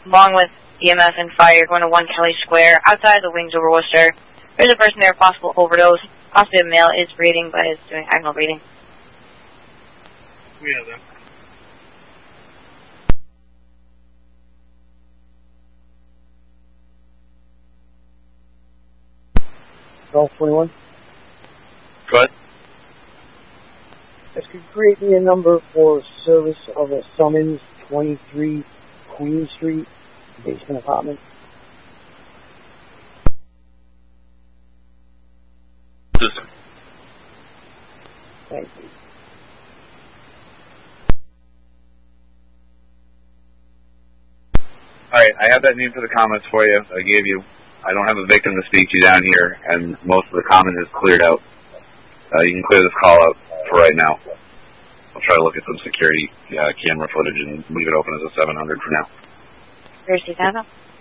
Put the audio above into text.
along with EMS and fire, going to 1 Kelly Square, outside the wings over Worcester. There's a person there, possible overdose. Possibly a male is breathing, but is doing agonal breathing. We have that. Golf 21. Go ahead. If you could create me a number for service of a summons, 23 Queen Street, basement apartment. Thank you. Alright, I have that name for the comments for you. I gave you. I don't have a victim to speak to down here, and most of the comment is cleared out. You can clear this call out for right now. I'll try to look at some security camera footage and leave it open as a 700 for now. Here's 2000.